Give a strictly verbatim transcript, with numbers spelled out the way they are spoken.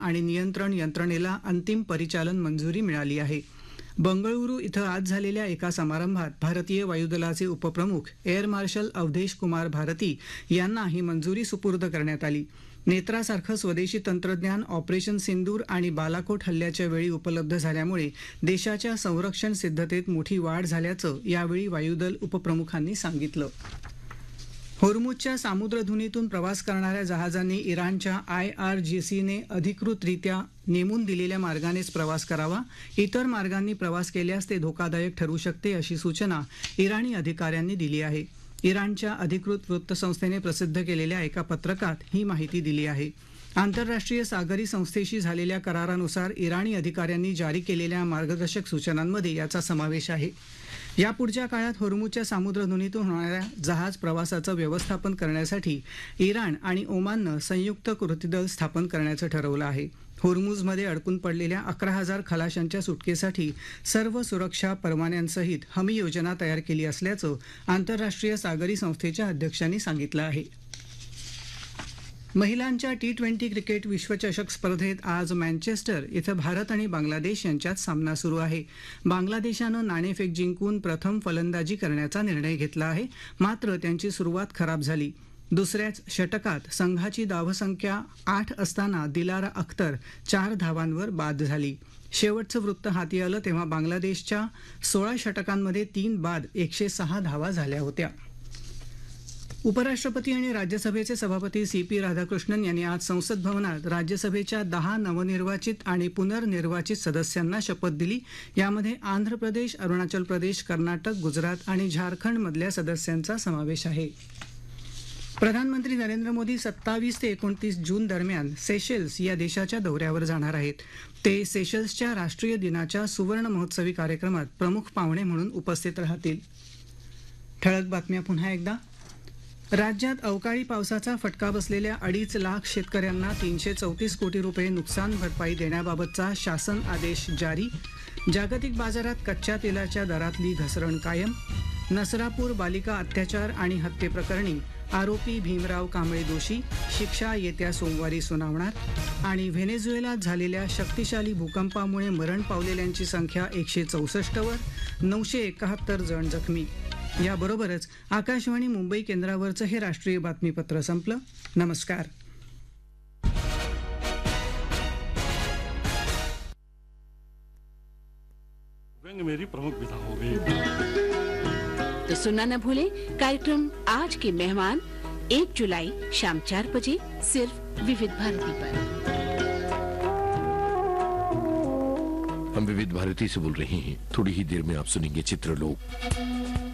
आणि नियंत्रण यंत्रणेला अंतिम परिचालन मंजुरी मिळाली आहे. बंगळुरू इथं आज झालेल्या एका समारंभात भारतीय वायुदलाचे उपप्रमुख एअर मार्शल अवधेश कुमार भारती यांना ही मंजुरी सुपूर्द करण्यात आली. नेत्रासारखं स्वदेशी तंत्रज्ञान ऑपरेशन सिंदूर आणि बालाकोट हल्ल्याच्या वेळी उपलब्ध झाल्यामुळे देशाच्या संरक्षण सिद्धतेत मोठी वाढ झाल्याचं यावेळी वायुदल उपप्रमुखांनी सांगितलं. होर्मुझच्या सामुद्रधुनीतून प्रवास करणाऱ्या जहाजांनी इराणच्या आय आर जी सीने अधिकृतरित्या नेमून दिलेल्या मार्गानेच प्रवास करावा. इतर मार्गांनी प्रवास केल्यास ते धोकादायक ठरू शकते अशी सूचना इराणी अधिकाऱ्यांनी दिली आहे. इराणच्या अधिकृत वृत्तसंस्थेने प्रसिद्ध केलेल्या एका पत्रकात ही माहिती दिली आहे. आंतरराष्ट्रीय सागरी संस्थेशी झालेल्या करारानुसार इराणी अधिकाऱ्यांनी जारी केलेल्या मार्गदर्शक सूचनांमध्ये याचा समावेश आहे. यापुढच्या काळात होर्मुझच्या सामुद्रधुनीतून होणाऱ्या जहाज प्रवासाचं व्यवस्थापन करण्यासाठी इराण आणि ओमाननं संयुक्त कृतीदल स्थापन करण्याचं ठरवलं आहे. होर्मुझमध्ये अडकून पडलेल्या अकरा हजार खलाशांच्या सुटकेसाठी सर्व सुरक्षा परवान्यांसहित हमी योजना तयार केली असल्याचं आंतरराष्ट्रीय सागरी संस्थेच्या अध्यक्षांनी सांगितलं आहे. महिलांच्या टी ट्वेंटी क्रिकेट विश्वचषक स्पर्धेत आज मँचेस्टर इथं भारत आणि बांगलादेश यांच्यात सामना सुरू आहे. बांगलादेशानं नाणेफेक जिंकून प्रथम फलंदाजी करण्याचा निर्णय घेतला आहे, मात्र त्यांची सुरुवात खराब झाली. दुसऱ्याच षटकात संघाची धावसंख्या आठ असताना दिलारा अख्तर चार धावांवर बाद झाली. शेवटचं वृत्त हाती आलं तेव्हा बांगलादेशच्या सोळा षटकांमध्ये तीन बाद एकशे सहा धावा झाल्या होत्या. उपराष्ट्रपती आणि राज्यसभेचे सभापती सी पी राधाकृष्णन यांनी आज संसद भवनात राज्यसभेच्या दहा नवनिर्वाचित आणि पुनर्निर्वाचित सदस्यांना शपथ दिली. यामध्ये आंध्र प्रदेश, अरुणाचल प्रदेश, कर्नाटक, गुजरात आणि झारखंडमधल्या सदस्यांचा समावेश आहे. प्रधानमंत्री नरेंद्र मोदी सत्तावीस ते एकोणतीस जून दरम्यान सेशेल्स या देशाच्या दौऱ्यावर जाणार आहेत. ते सेशेल्सच्या राष्ट्रीय दिनाच्या सुवर्ण महोत्सवी कार्यक्रमात प्रमुख पाहुणे म्हणून उपस्थित राहतील. ठळक बातम्या पुन्हा एकदा. राज्यात अवकाळी पावसाचा फटका बसलेल्या अडीच लाख शेतकऱ्यांना तीनशे चौतीस कोटी रुपये नुकसान भरपाई देण्याबाबतचा शासन आदेश जारी. जागतिक बाजारात कच्च्या तेलाच्या दरातली घसरण कायम. नसरापूर बालिका अत्याचार आणि हत्येप्रकरणी आरोपी भीमराव कांबळे दोषी, शिक्षा येत्या सोमवारी सुनावणार. आणि व्हेनेझुएलात झालेल्या शक्तिशाली भूकंपामुळे मरण पावलेल्यांची संख्या एकशे चौसष्ट वर, नऊशे एकाहत्तर जण जखमी. याबरोबरच आकाशवाणी मुंबई केंद्रावरचं हे राष्ट्रीय बातमीपत्र संपलं. नमस्कार. मेरी प्रमुख विधा होगी. तो सुनना न भूले कार्यक्रम आज के मेहमान एक जुलाई शाम चार बजे सिर्फ विविध भारती पर. हम विविध भारती से बोल रहे हैं. थोड़ी ही देर में आप सुनेंगे चित्रलोक.